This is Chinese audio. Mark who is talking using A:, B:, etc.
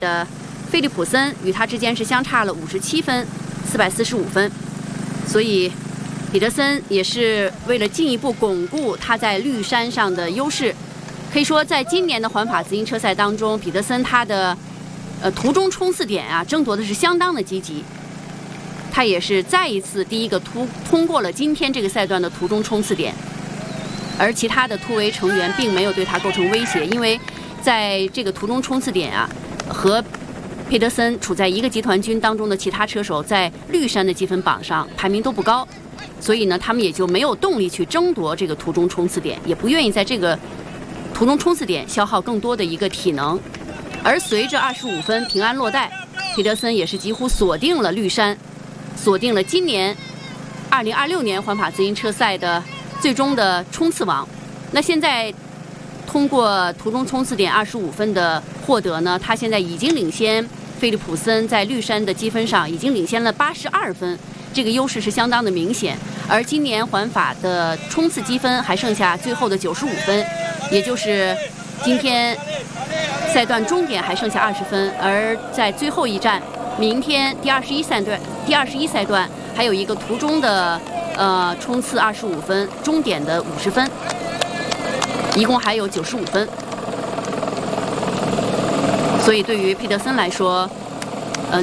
A: 的菲利普森与他之间是相差了57分，445分，所以彼得森也是为了进一步巩固他在绿山上的优势，可以说在今年的环法自行车赛当中，彼得森他的途中冲刺点啊争夺的是相当的积极，他也是再一次第一个通过了今天这个赛段的途中冲刺点，而其他的突围成员并没有对他构成威胁，因为在这个途中冲刺点啊，和佩德森处在一个集团军当中的其他车手在绿山的积分榜上排名都不高，所以呢，他们也就没有动力去争夺这个途中冲刺点，也不愿意在这个途中冲刺点消耗更多的一个体能。而随着25分平安落袋，佩德森也是几乎锁定了绿山，锁定了今年2026年环法自行车赛的最终的冲刺王。那现在通过途中冲刺点25分的获得呢，他现在已经领先菲利普森在绿山的积分上已经领先了82分，这个优势是相当的明显。而今年环法的冲刺积分还剩下最后的95分，也就是今天赛段终点还剩下20分，而在最后一站，明天第21赛段还有一个途中的冲刺25分，终点的50分，一共还有95分。所以对于佩德森来说，